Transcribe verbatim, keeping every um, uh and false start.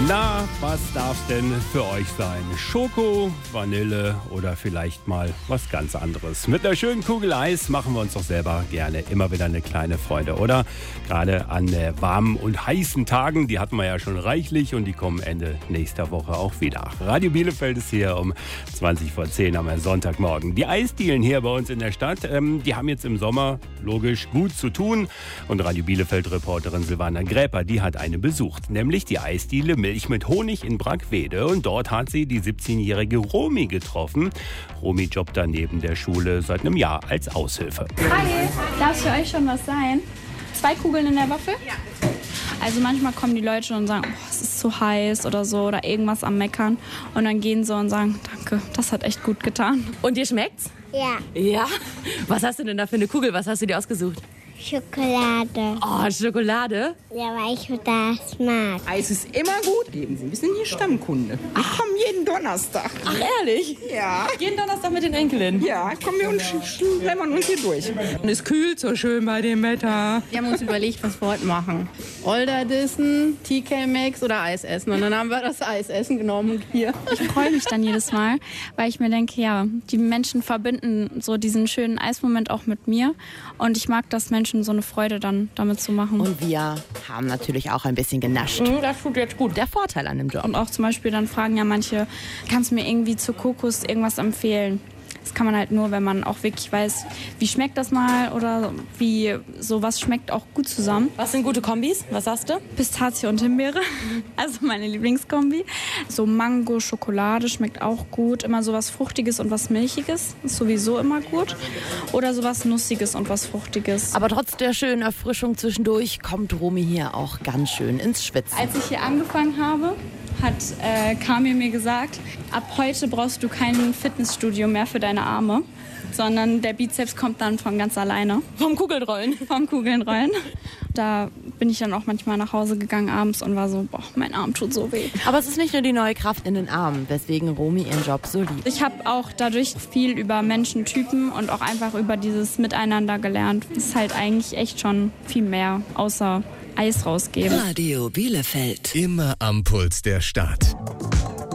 Na, was darf denn für euch sein? Schoko, Vanille oder vielleicht mal was ganz anderes? Mit einer schönen Kugel Eis machen wir uns doch selber gerne immer wieder eine kleine Freude, oder? Gerade an äh, warmen und heißen Tagen, die hatten wir ja schon reichlich und die kommen Ende nächster Woche auch wieder. Radio Bielefeld ist hier um zwanzig vor zehn am Sonntagmorgen. Die Eisdielen hier bei uns in der Stadt, ähm, die haben jetzt im Sommer logisch gut zu tun. Und Radio Bielefeld-Reporterin Silvana Gräper, die hat eine besucht, nämlich die Eisdiele Milch mit Honig in Brackwede. Und dort hat sie die siebzehnjährige Romy getroffen. Romy jobbt da neben der Schule seit einem Jahr als Aushilfe. Hi, darf es für euch schon was sein? Zwei Kugeln in der Waffel? Ja. Also manchmal kommen die Leute und sagen, oh, es ist zu heiß oder so oder irgendwas am Meckern. Und dann gehen sie und sagen, danke, das hat echt gut getan. Und dir schmeckt's? Ja. Ja? Was hast du denn da für eine Kugel? Was hast du dir ausgesucht? Schokolade. Oh, Schokolade? Ja, weil ich das mag. Eis ist immer gut. Geben Sie, wir sind hier Stammkunde. Wir kommen jeden Donnerstag. Ach, ehrlich? Ja. Jeden Donnerstag mit den Enkelin? Ja, kommen wir und schlemmern uns hier durch. Und es kühlt so schön bei dem Wetter. Wir haben uns überlegt, was wir heute machen. Olderdissen, T K Maxx oder Eis essen. Und dann haben wir das Eis essen genommen und hier. Ich freue mich dann jedes Mal, weil ich mir denke, ja, die Menschen verbinden so diesen schönen Eismoment auch mit mir. Und ich mag das, Menschen so eine Freude dann damit zu machen. Und wir haben natürlich auch ein bisschen genascht. Mhm, das tut jetzt gut. Der Vorteil an dem Job. Und auch zum Beispiel dann fragen ja manche, kannst du mir irgendwie zu Kokos irgendwas empfehlen? Das kann man halt nur, wenn man auch wirklich weiß, wie schmeckt das mal oder wie sowas schmeckt auch gut zusammen. Was sind gute Kombis? Was sagst du? Pistazie und Himbeere, also meine Lieblingskombi. So Mango, Schokolade schmeckt auch gut. Immer sowas Fruchtiges und was Milchiges ist sowieso immer gut. Oder sowas Nussiges und was Fruchtiges. Aber trotz der schönen Erfrischung zwischendurch kommt Romy hier auch ganz schön ins Schwitzen. Als ich hier angefangen habe, hat äh, Kamil mir gesagt, ab heute brauchst du kein Fitnessstudio mehr für deine Arme, sondern der Bizeps kommt dann von ganz alleine. Vom Kugelrollen. Vom Kugelnrollen. Da bin ich dann auch manchmal nach Hause gegangen abends und war so, boah, mein Arm tut so weh. Aber es ist nicht nur die neue Kraft in den Armen, weswegen Romy ihren Job so liebt. Ich habe auch dadurch viel über Menschentypen und auch einfach über dieses Miteinander gelernt. Es ist halt eigentlich echt schon viel mehr, außer Eis rausgeben. Radio Bielefeld. Immer am Puls der Stadt.